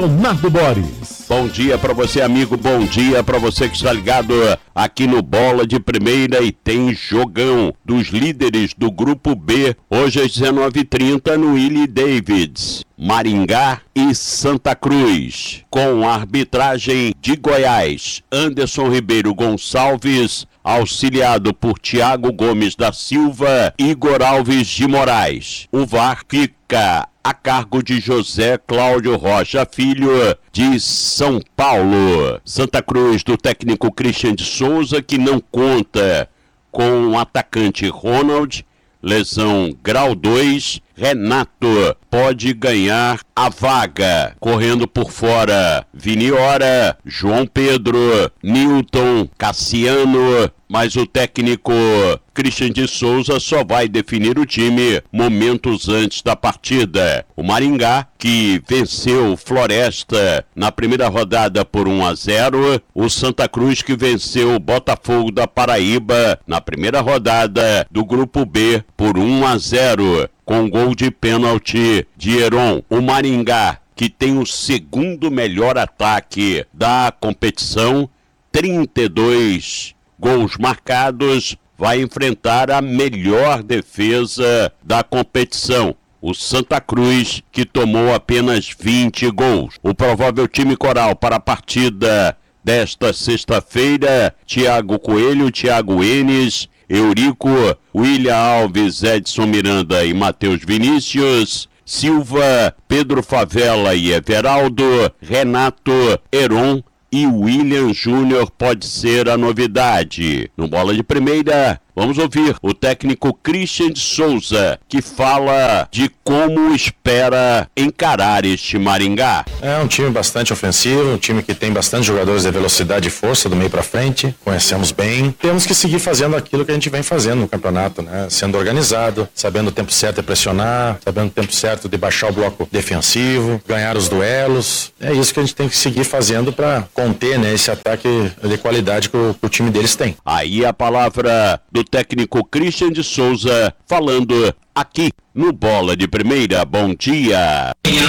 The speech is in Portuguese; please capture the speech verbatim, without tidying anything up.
Leonardo Boris. Bom dia para você, amigo, bom dia para você que está ligado aqui no Bola de Primeira e tem jogão dos líderes do Grupo B, hoje às dezenove e trinta no Willie Davids, Maringá e Santa Cruz, com a arbitragem de Goiás, Anderson Ribeiro Gonçalves, auxiliado por Tiago Gomes da Silva e Igor Alves de Moraes. O V A R fica a cargo de José Cláudio Rocha Filho, de São Paulo. Santa Cruz, do técnico Christian de Souza, que não conta com o atacante Ronald, lesão grau dois. Renato pode ganhar a vaga, correndo por fora Viniora, João Pedro, Newton, Cassiano, mas o técnico Christian de Souza só vai definir o time momentos antes da partida. O Maringá, que venceu Floresta na primeira rodada por um a zero, o Santa Cruz, que venceu o Botafogo da Paraíba na primeira rodada do Grupo B por um a zero. Com gol de pênalti de Heron. O Maringá, que tem o segundo melhor ataque da competição, trinta e dois gols marcados, vai enfrentar a melhor defesa da competição, o Santa Cruz, que tomou apenas vinte gols. O provável time coral para a partida desta sexta-feira: Thiago Coelho, Thiago Enes, Eurico, William Alves, Edson Miranda e Matheus Vinícius, Silva, Pedro Favela e Everaldo, Renato, Heron e William Júnior pode ser a novidade. No Bola de Primeira, vamos ouvir o técnico Christian de Souza, que fala de como espera encarar este Maringá. É um time bastante ofensivo, um time que tem bastante jogadores de velocidade e força do meio para frente, conhecemos bem. Temos que seguir fazendo aquilo que a gente vem fazendo no campeonato, né? Sendo organizado, sabendo o tempo certo de pressionar, sabendo o tempo certo de baixar o bloco defensivo, ganhar os duelos. É isso que a gente tem que seguir fazendo para conter, né, esse ataque de qualidade que o, que o time deles tem. Aí a palavra do técnico Christian de Souza, falando aqui no Bola de Primeira. Bom dia.